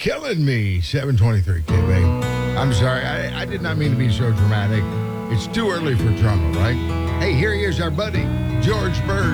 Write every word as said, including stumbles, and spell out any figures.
Killing Me, seven twenty-three K, babe. I'm sorry, I, I did not mean to be so dramatic. It's too early for drama, right? Hey, here he is, our buddy, George Bird.